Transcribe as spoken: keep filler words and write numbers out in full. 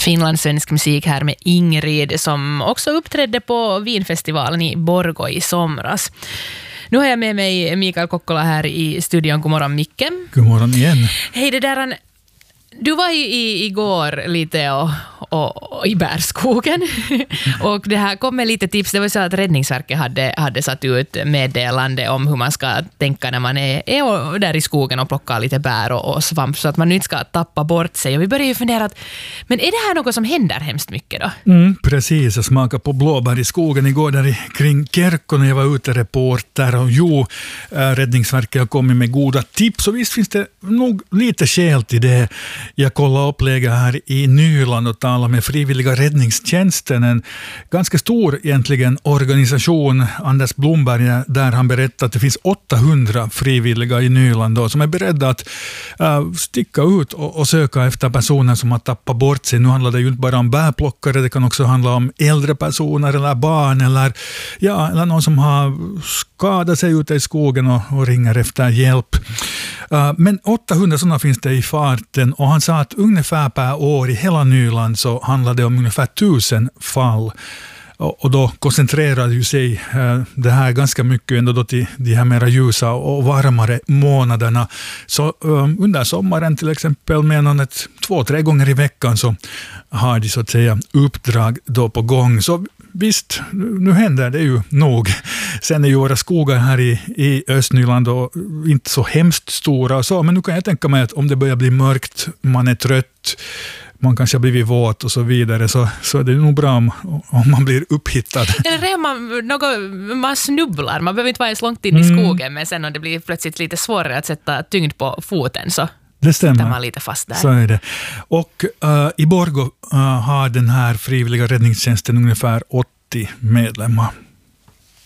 finlandssvensk musik här med Ingrid som också uppträdde på vinfestivalen i Borgå i somras. Nu har jag med mig Mikael Kokkola här i studion. God morgon, Micke. God morgon igen. Hej, det där... Du var ju i, igår lite och, och, och i bärskogen och det här kom med lite tips. Det var så att Räddningsverket hade, hade satt ut meddelande om hur man ska tänka när man är, är där i skogen och plockar lite bär och, och svamp så att man nu inte ska tappa bort sig. Och vi började ju fundera att, men är det här något som händer hemskt mycket då? Mm, precis, jag smakade på blåbär i skogen igår där i, kring Kärkko när jag var ute reporter och jo, äh, Räddningsverket har kommit med goda tips och visst finns det nog lite skäl till det. Jag kollade upp läget här i Nyland och talade med frivilliga räddningstjänsten, en ganska stor egentligen organisation. Anders Blomberg, där han berättade att det finns åttahundra frivilliga i Nyland då, som är beredda att uh, sticka ut och, och söka efter personer som har tappat bort sig. Nu handlar det ju inte bara om bärplockare, det kan också handla om äldre personer eller barn eller, ja, eller någon som har skadat sig ute i skogen och, och ringer efter hjälp. Uh, men åttahundra sådana finns det i farten och han sa att ungefär per år i hela Nyland så handlar det om ungefär tusen fall. Och, och då koncentrerar ju sig uh, det här ganska mycket ändå då till de här mera ljusa och varmare månaderna. Så um, under sommaren till exempel medan ett två, tre gånger i veckan så har de så att säga uppdrag då på gång. Så visst, nu händer det ju nog. Sen är ju våra skogar här i, i Östnyland och inte så hemskt stora och så, men nu kan jag tänka mig att om det börjar bli mörkt, man är trött, man kanske har blivit våt och så vidare, så, så är det nog bra om, om man blir upphittad. Eller är man, något, man snubblar, man behöver inte vara ens långt in i skogen, mm. men sen om det blir plötsligt lite svårare att sätta tyngd på foten så det stämmer. man lite fast där. Så är det. Och uh, i Borgå uh, har den här frivilliga räddningstjänsten ungefär åttio medlemmar.